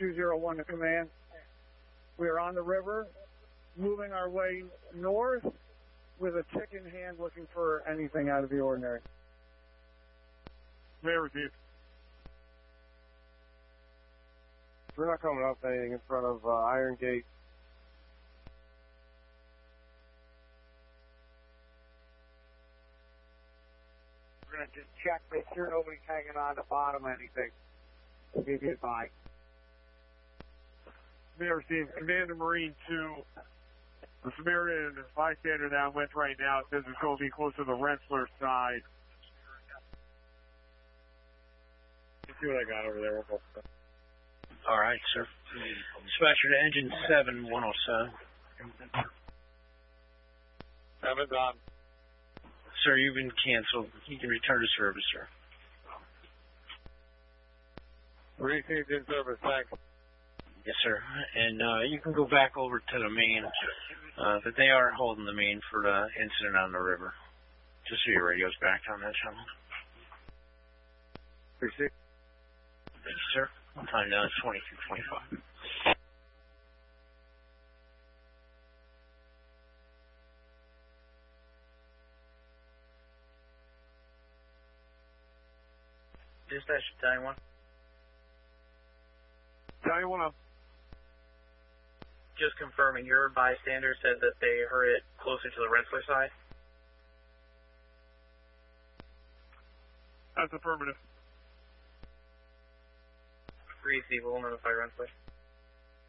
201 to command. We are on the river, moving our way north with a tick in hand, looking for anything out of the ordinary. Command received. We're not coming up anything in front of Iron Gate. We're going to just check, make sure nobody's hanging on the bottom of anything. We'll give you a bye. Command received. Commander Marine 2. The Samaritan bystander downwind right now says it's going to be close to the Rensselaer side. Let's see what I got over there. All right, sir. Dispatcher to engine 7107. 7's on. Sir, you've been canceled. You can return to service, sir. Received in service, thanks. Yes, sir. And you can go back over to the main, but they are holding the main for the incident on the river. Just so your radio's back on that channel. Received. Thank you, sir. Time now is 22:25. Dispatch to Taiwan. Taiwan. Just confirming, your bystander said that they heard it closer to the Rensselaer side? That's affirmative. Receive, we'll notify Rensselaer.